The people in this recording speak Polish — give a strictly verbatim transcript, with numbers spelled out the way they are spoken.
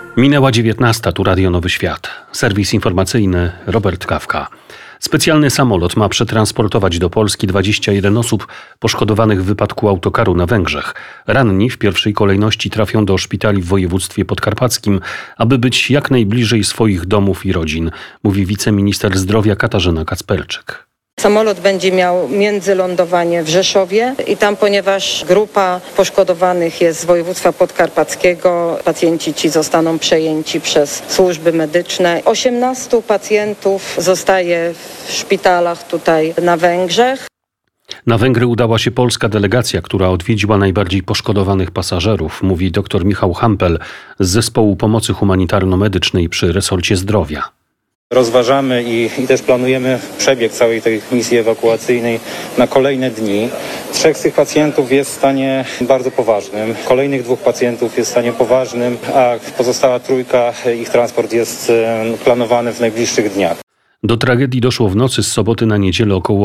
Minęła dziewiętnasta, tu Radio Nowy Świat. Serwis informacyjny Robert Kawka. Specjalny samolot ma przetransportować do Polski dwadzieścia jeden osób poszkodowanych w wypadku autokaru na Węgrzech. Ranni w pierwszej kolejności trafią do szpitali w województwie podkarpackim, aby być jak najbliżej swoich domów i rodzin, mówi wiceminister zdrowia Katarzyna Kacperczyk. Samolot będzie miał międzylądowanie w Rzeszowie i tam, ponieważ grupa poszkodowanych jest z województwa podkarpackiego, pacjenci ci zostaną przejęci przez służby medyczne. osiemnastu pacjentów zostaje w szpitalach tutaj na Węgrzech. Na Węgry udała się polska delegacja, która odwiedziła najbardziej poszkodowanych pasażerów, mówi dr Michał Hampel z Zespołu Pomocy Humanitarno-Medycznej przy resorcie zdrowia. Rozważamy i, i też planujemy przebieg całej tej misji ewakuacyjnej na kolejne dni. Trzech z tych pacjentów jest w stanie bardzo poważnym, kolejnych dwóch pacjentów jest w stanie poważnym, a pozostała trójka, ich transport jest planowany w najbliższych dniach. Do tragedii doszło w nocy z soboty na niedzielę około